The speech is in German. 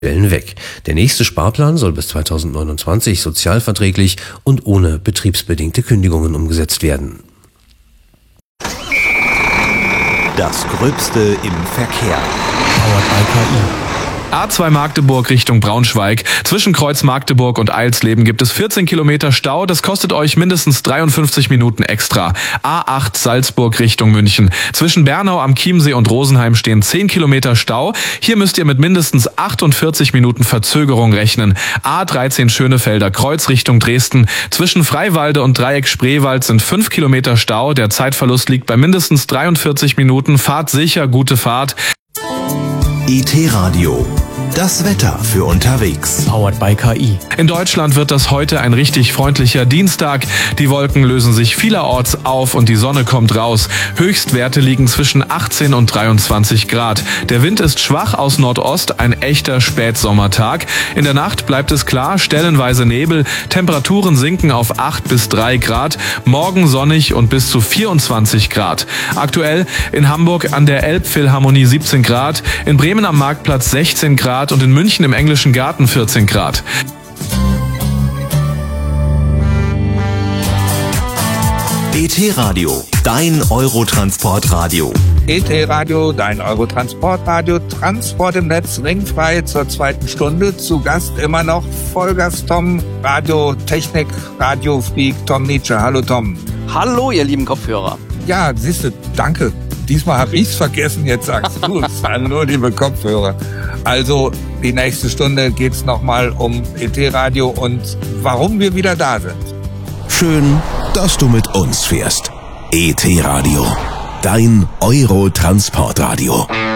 weg. Der nächste Sparplan soll bis 2029 sozialverträglich und ohne betriebsbedingte Kündigungen umgesetzt werden. Das Gröbste im Verkehr. Powered by KI. A2 Magdeburg Richtung Braunschweig. Zwischen Kreuz Magdeburg und Eilsleben gibt es 14 Kilometer Stau. Das kostet euch mindestens 53 Minuten extra. A8 Salzburg Richtung München. Zwischen Bernau am Chiemsee und Rosenheim stehen 10 Kilometer Stau. Hier müsst ihr mit mindestens 48 Minuten Verzögerung rechnen. A13 Schönefelder Kreuz Richtung Dresden. Zwischen Freiwalde und Dreieck Spreewald sind 5 Kilometer Stau. Der Zeitverlust liegt bei mindestens 43 Minuten. Fahrt sicher, gute Fahrt. IT-Radio. Das Wetter für unterwegs. Powered by KI. In Deutschland wird das heute ein richtig freundlicher Dienstag. Die Wolken lösen sich vielerorts auf und die Sonne kommt raus. Höchstwerte liegen zwischen 18 und 23 Grad. Der Wind ist schwach aus Nordost, ein echter Spätsommertag. In der Nacht bleibt es klar, stellenweise Nebel. Temperaturen sinken auf 8 bis 3 Grad. Morgen sonnig und bis zu 24 Grad. Aktuell in Hamburg an der Elbphilharmonie 17 Grad, in Bremen am Marktplatz 16 Grad und in München im Englischen Garten 14 Grad. ET-Radio, dein Eurotransportradio. ET-Radio, dein Eurotransportradio. Transport im Netz, ringfrei zur zweiten Stunde. Zu Gast immer noch Vollgas Tom, Radiotechnik, Radiofreak, Tom Nietzsche. Hallo Tom. Hallo ihr lieben Kopfhörer. Ja, siehste, danke. Diesmal habe ich's vergessen, jetzt sagst du es. Hallo liebe Kopfhörer. Also die nächste Stunde geht's nochmal um ET-Radio und warum wir wieder da sind. Schön, dass du mit uns fährst. ET-Radio, dein Eurotransportradio.